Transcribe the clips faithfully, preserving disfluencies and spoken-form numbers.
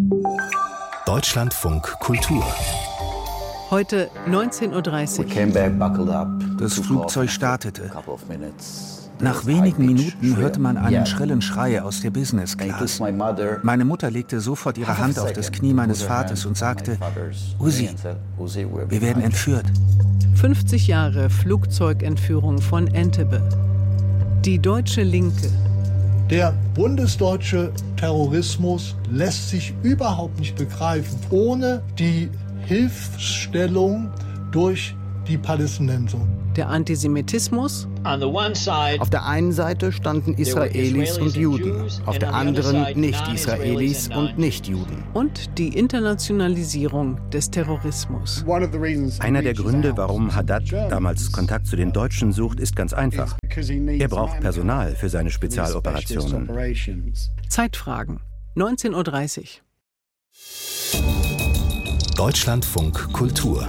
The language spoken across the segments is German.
Deutschlandfunk Kultur. Heute neunzehn Uhr dreißig. Das Flugzeug startete. Nach wenigen Minuten hörte man einen schrillen Schrei aus der Business Class. Meine Mutter legte sofort ihre Hand auf das Knie meines Vaters und sagte: Uzi, wir werden entführt. fünfzig Jahre Flugzeugentführung von Entebbe. Die deutsche Linke. Der bundesdeutsche Terrorismus lässt sich überhaupt nicht begreifen, ohne die Hilfsstellung durch die Palästinenser. Der Antisemitismus. Auf der einen Seite standen Israelis und Juden, auf der anderen Nicht-Israelis und Nicht-Juden. Und die Internationalisierung des Terrorismus. Einer der Gründe, warum Haddad damals Kontakt zu den Deutschen sucht, ist ganz einfach. Er braucht Personal für seine Spezialoperationen. Zeitfragen. neunzehn Uhr dreißig. Deutschlandfunk Kultur.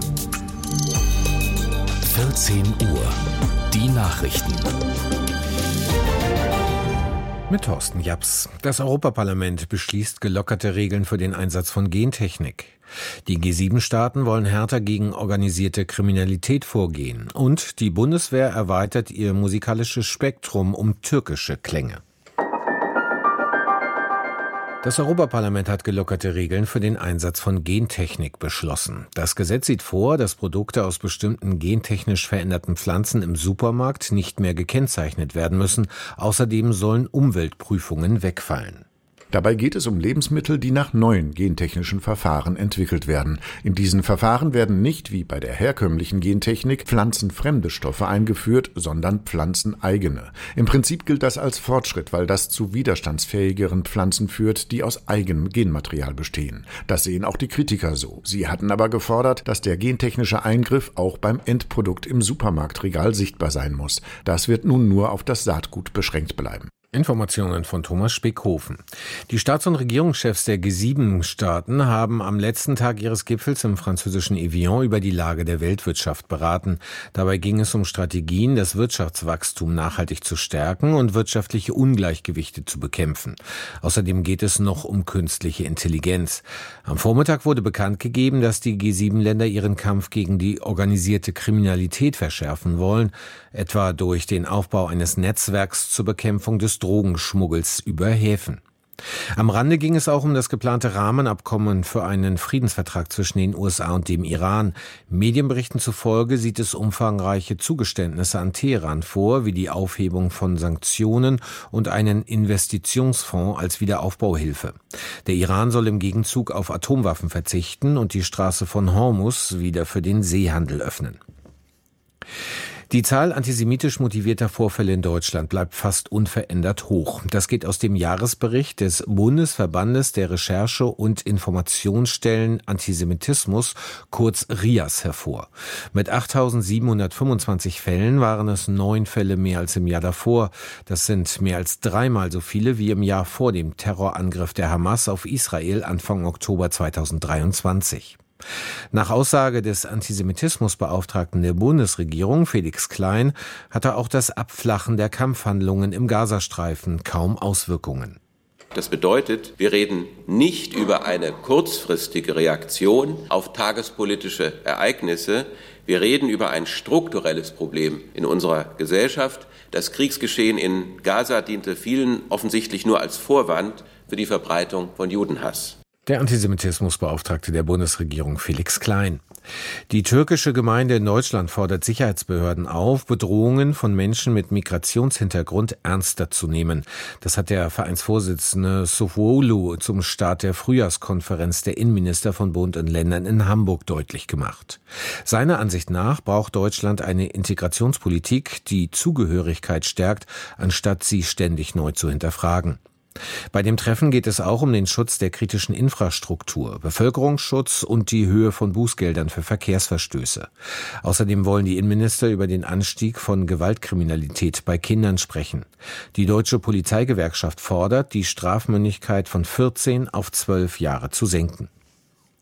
vierzehn Uhr. Die Nachrichten. Mit Thorsten Japs. Das Europaparlament beschließt gelockerte Regeln für den Einsatz von Gentechnik. Die G sieben Staaten wollen härter gegen organisierte Kriminalität vorgehen. Und die Bundeswehr erweitert ihr musikalisches Spektrum um türkische Klänge. Das Europaparlament hat gelockerte Regeln für den Einsatz von Gentechnik beschlossen. Das Gesetz sieht vor, dass Produkte aus bestimmten gentechnisch veränderten Pflanzen im Supermarkt nicht mehr gekennzeichnet werden müssen. Außerdem sollen Umweltprüfungen wegfallen. Dabei geht es um Lebensmittel, die nach neuen gentechnischen Verfahren entwickelt werden. In diesen Verfahren werden nicht, wie bei der herkömmlichen Gentechnik, pflanzenfremde Stoffe eingeführt, sondern pflanzeneigene. Im Prinzip gilt das als Fortschritt, weil das zu widerstandsfähigeren Pflanzen führt, die aus eigenem Genmaterial bestehen. Das sehen auch die Kritiker so. Sie hatten aber gefordert, dass der gentechnische Eingriff auch beim Endprodukt im Supermarktregal sichtbar sein muss. Das wird nun nur auf das Saatgut beschränkt bleiben. Informationen von Thomas Speckhofen. Die Staats- und Regierungschefs der G sieben Staaten haben am letzten Tag ihres Gipfels im französischen Evian über die Lage der Weltwirtschaft beraten. Dabei ging es um Strategien, das Wirtschaftswachstum nachhaltig zu stärken und wirtschaftliche Ungleichgewichte zu bekämpfen. Außerdem geht es noch um künstliche Intelligenz. Am Vormittag wurde bekannt gegeben, dass die G sieben Länder ihren Kampf gegen die organisierte Kriminalität verschärfen wollen, etwa durch den Aufbau eines Netzwerks zur Bekämpfung des Drogenschmuggels über Häfen. Am Rande ging es auch um das geplante Rahmenabkommen für einen Friedensvertrag zwischen den U S A und dem Iran. Medienberichten zufolge sieht es umfangreiche Zugeständnisse an Teheran vor, wie die Aufhebung von Sanktionen und einen Investitionsfonds als Wiederaufbauhilfe. Der Iran soll im Gegenzug auf Atomwaffen verzichten und die Straße von Hormuz wieder für den Seehandel öffnen. Die Zahl antisemitisch motivierter Vorfälle in Deutschland bleibt fast unverändert hoch. Das geht aus dem Jahresbericht des Bundesverbandes der Recherche- und Informationsstellen Antisemitismus, kurz R I A S, hervor. Mit achttausendsiebenhundertfünfundzwanzig Fällen waren es neun Fälle mehr als im Jahr davor. Das sind mehr als dreimal so viele wie im Jahr vor dem Terrorangriff der Hamas auf Israel Anfang Oktober zweitausenddreiundzwanzig. Nach Aussage des Antisemitismusbeauftragten der Bundesregierung, Felix Klein, hatte auch das Abflachen der Kampfhandlungen im Gazastreifen kaum Auswirkungen. Das bedeutet, wir reden nicht über eine kurzfristige Reaktion auf tagespolitische Ereignisse. Wir reden über ein strukturelles Problem in unserer Gesellschaft. Das Kriegsgeschehen in Gaza diente vielen offensichtlich nur als Vorwand für die Verbreitung von Judenhass. Der Antisemitismusbeauftragte der Bundesregierung Felix Klein. Die türkische Gemeinde in Deutschland fordert Sicherheitsbehörden auf, Bedrohungen von Menschen mit Migrationshintergrund ernster zu nehmen. Das hat der Vereinsvorsitzende Sofuoglu zum Start der Frühjahrskonferenz der Innenminister von Bund und Ländern in Hamburg deutlich gemacht. Seiner Ansicht nach braucht Deutschland eine Integrationspolitik, die Zugehörigkeit stärkt, anstatt sie ständig neu zu hinterfragen. Bei dem Treffen geht es auch um den Schutz der kritischen Infrastruktur, Bevölkerungsschutz und die Höhe von Bußgeldern für Verkehrsverstöße. Außerdem wollen die Innenminister über den Anstieg von Gewaltkriminalität bei Kindern sprechen. Die Deutsche Polizeigewerkschaft fordert, die Strafmündigkeit von vierzehn auf zwölf Jahre zu senken.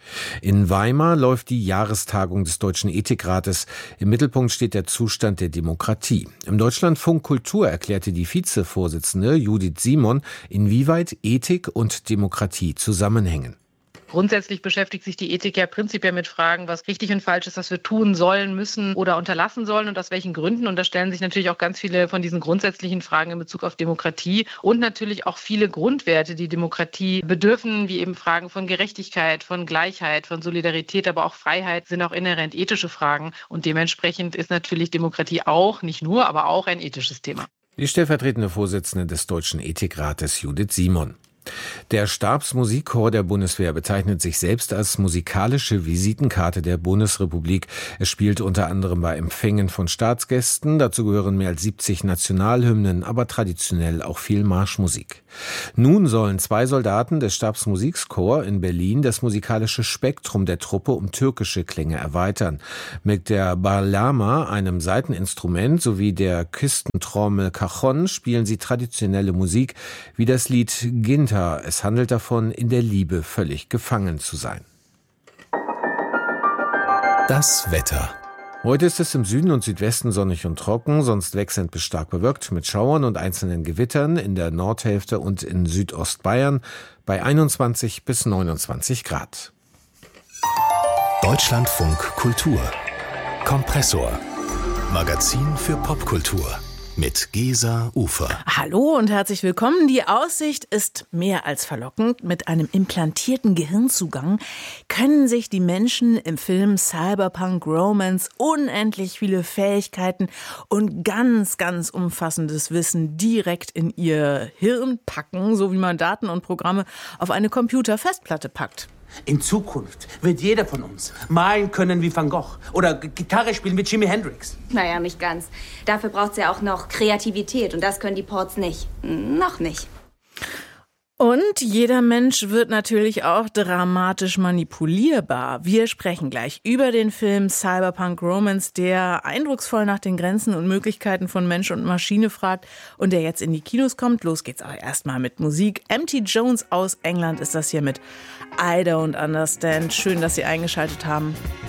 In Weimar läuft die Jahrestagung des Deutschen Ethikrates. Im Mittelpunkt steht der Zustand der Demokratie. Im Deutschlandfunk Kultur erklärte die Vizevorsitzende Judith Simon, inwieweit Ethik und Demokratie zusammenhängen. Grundsätzlich beschäftigt sich die Ethik ja prinzipiell mit Fragen, was richtig und falsch ist, was wir tun sollen, müssen oder unterlassen sollen und aus welchen Gründen. Und da stellen sich natürlich auch ganz viele von diesen grundsätzlichen Fragen in Bezug auf Demokratie und natürlich auch viele Grundwerte, die Demokratie bedürfen, wie eben Fragen von Gerechtigkeit, von Gleichheit, von Solidarität, aber auch Freiheit sind auch inhärent ethische Fragen. Und dementsprechend ist natürlich Demokratie auch, nicht nur, aber auch ein ethisches Thema. Die stellvertretende Vorsitzende des Deutschen Ethikrates, Judith Simon. Der Stabsmusikchor der Bundeswehr bezeichnet sich selbst als musikalische Visitenkarte der Bundesrepublik. Es spielt unter anderem bei Empfängen von Staatsgästen. Dazu gehören mehr als siebzig Nationalhymnen, aber traditionell auch viel Marschmusik. Nun sollen zwei Soldaten des Stabsmusikchor in Berlin das musikalische Spektrum der Truppe um türkische Klänge erweitern. Mit der Bağlama, einem Saiteninstrument, sowie der Küstentrommel Cajon spielen sie traditionelle Musik, wie das Lied Ginter. Es handelt davon, in der Liebe völlig gefangen zu sein. Das Wetter. Heute ist es im Süden und Südwesten sonnig und trocken, sonst wechselnd bis stark bewölkt mit Schauern und einzelnen Gewittern in der Nordhälfte und in Südostbayern bei einundzwanzig bis neunundzwanzig Grad. Deutschlandfunk Kultur. Kompressor. Magazin für Popkultur. Mit Gesa Ufer. Hallo und herzlich willkommen. Die Aussicht ist mehr als verlockend. Mit einem implantierten Gehirnzugang können sich die Menschen im Film Cyberpunk Romance unendlich viele Fähigkeiten und ganz, ganz umfassendes Wissen direkt in ihr Hirn packen, so wie man Daten und Programme auf eine Computerfestplatte packt. In Zukunft wird jeder von uns malen können wie Van Gogh oder Gitarre spielen wie Jimi Hendrix. Naja, nicht ganz. Dafür braucht es ja auch noch Kreativität und das können die Ports nicht. Noch nicht. Und jeder Mensch wird natürlich auch dramatisch manipulierbar. Wir sprechen gleich über den Film Cyberpunk Romance, der eindrucksvoll nach den Grenzen und Möglichkeiten von Mensch und Maschine fragt und der jetzt in die Kinos kommt. Los geht's aber erstmal mit Musik. M T Jones aus England ist das hier mit I Don't Understand. Schön, dass Sie eingeschaltet haben.